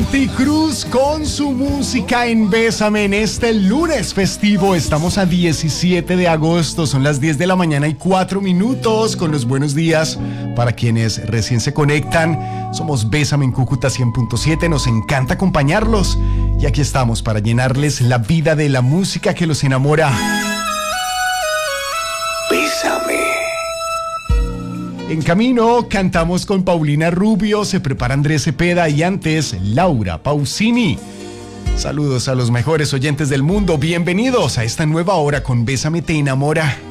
Santi Cruz con su música en Bésame en este lunes festivo. Estamos a 17 de agosto, son las 10 de la mañana y 4 minutos con los buenos días para quienes recién se conectan. Somos Bésame en Cúcuta 100.7, nos encanta acompañarlos y aquí estamos para llenarles la vida de la música que los enamora. Bésame. En camino cantamos con Paulina Rubio, se prepara Andrés Cepeda y antes Laura Pausini. Saludos a los mejores oyentes del mundo, bienvenidos a esta nueva hora con Bésame te enamora.